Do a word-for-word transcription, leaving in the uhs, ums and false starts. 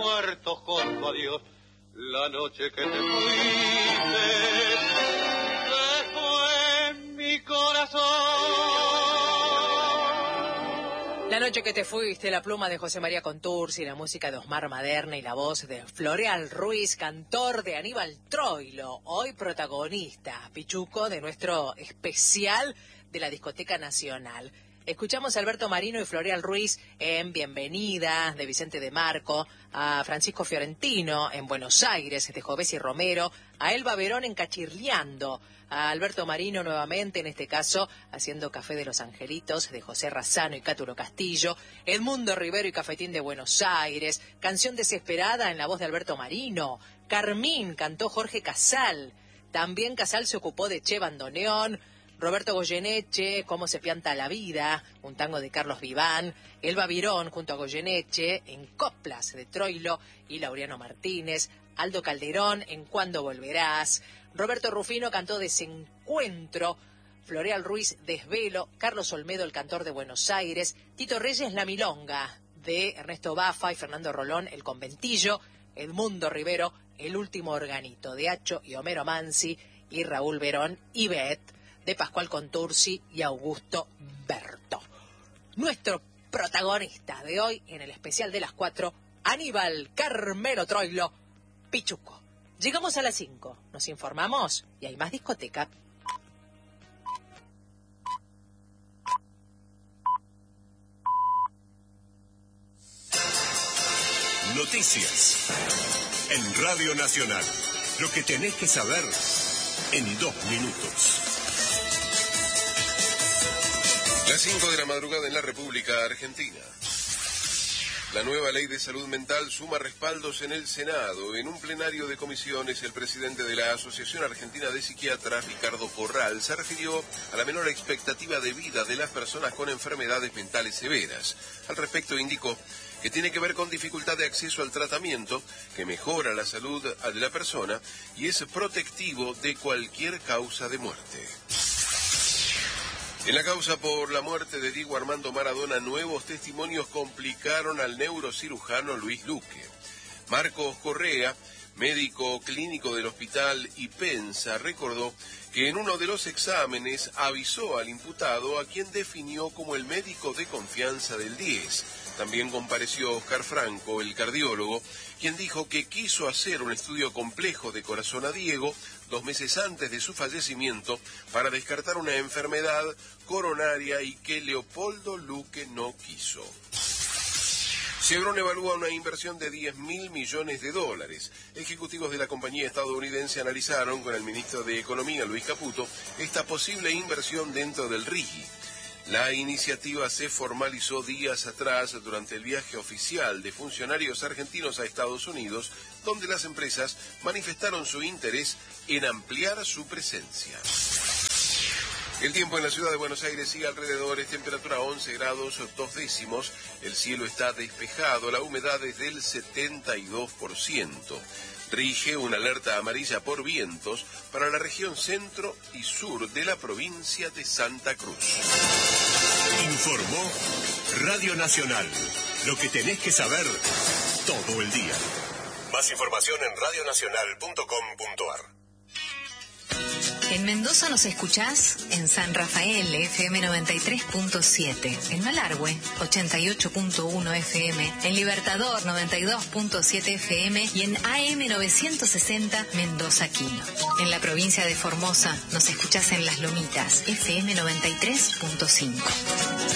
muertos con tu adiós. La noche que te fuiste se fue mi corazón. La noche que te fuiste, la pluma de José María Contursi, la música de Osmar Maderna y la voz de Floreal Ruiz, cantor de Aníbal Troilo, hoy protagonista, Pichuco, de nuestro especial de la Discoteca Nacional. Escuchamos a Alberto Marino y Floreal Ruiz en Bienvenida, de Vicente de Marco, a Francisco Fiorentino en Buenos Aires, de Jovesi Romero, a Elba Verón en Cachirleando, a Alberto Marino nuevamente, en este caso, haciendo Café de los Angelitos, de José Razzano y Cáturo Castillo, Edmundo Rivero y Cafetín de Buenos Aires, Canción Desesperada en la voz de Alberto Marino, Carmín cantó Jorge Casal, también Casal se ocupó de Che Bandoneón, Roberto Goyeneche, Cómo se pianta la vida, un tango de Carlos Viván, Elba Virón junto a Goyeneche, en Coplas de Troilo y Laureano Martínez, Aldo Calderón en Cuándo volverás, Roberto Rufino cantó Desencuentro, Floreal Ruiz Desvelo, Carlos Olmedo el cantor de Buenos Aires, Tito Reyes La Milonga, de Ernesto Bafa y Fernando Rolón El Conventillo, Edmundo Rivero El Último Organito, de Acho y Homero Mansi, y Raúl Verón y Bet, de Pascual Contursi y Augusto Berto. Nuestro protagonista de hoy en el especial de las cuatro, Aníbal Carmelo Troilo, Pichuco. Llegamos a las cinco, nos informamos y hay más discoteca. Noticias en Radio Nacional. Lo que tenés que saber en dos minutos. Las cinco de la madrugada en la República Argentina. La nueva ley de salud mental suma respaldos en el Senado. En un plenario de comisiones, el presidente de la Asociación Argentina de Psiquiatras, Ricardo Porral, se refirió a la menor expectativa de vida de las personas con enfermedades mentales severas. Al respecto, indicó que tiene que ver con dificultad de acceso al tratamiento, que mejora la salud de la persona y es protectivo de cualquier causa de muerte. En la causa por la muerte de Diego Armando Maradona, nuevos testimonios complicaron al neurocirujano Luis Luque. Marcos Correa, médico clínico del hospital Ipensa, recordó que en uno de los exámenes avisó al imputado, a quien definió como el médico de confianza del diez. También compareció Oscar Franco, el cardiólogo, quien dijo que quiso hacer un estudio complejo de corazón a Diego dos meses antes de su fallecimiento para descartar una enfermedad coronaria y que Leopoldo Luque no quiso. Chevron evalúa una inversión de diez mil millones de dólares. Ejecutivos de la compañía estadounidense analizaron con el ministro de Economía, Luis Caputo, esta posible inversión dentro del R I G I. La iniciativa se formalizó días atrás durante el viaje oficial de funcionarios argentinos a Estados Unidos, donde las empresas manifestaron su interés en ampliar su presencia. El tiempo en la ciudad de Buenos Aires sigue alrededor, es temperatura once grados dos décimos, el cielo está despejado, la humedad es del setenta y dos por ciento. Rige una alerta amarilla por vientos para la región centro y sur de la provincia de Santa Cruz. Informó Radio Nacional. Lo que tenés que saber todo el día. Más información en radio nacional punto com punto a r. En Mendoza nos escuchás en San Rafael, F M noventa y tres punto siete, en Malargüe, ochenta y ocho punto uno F M, en Libertador, noventa y dos punto siete F M y en A M novecientos sesenta Mendoza Quino. En la provincia de Formosa nos escuchás en Las Lomitas, F M noventa y tres punto cinco.